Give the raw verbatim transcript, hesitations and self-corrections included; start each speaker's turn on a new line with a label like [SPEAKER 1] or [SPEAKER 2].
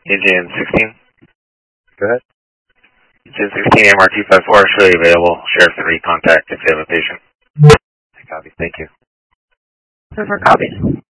[SPEAKER 1] Agent sixteen.
[SPEAKER 2] Go ahead.
[SPEAKER 1] Agent sixteen, M R T five four, surely available. Sheriff three, contact if you have a patient.
[SPEAKER 2] Copy. Thank you.
[SPEAKER 3] Perfect copy.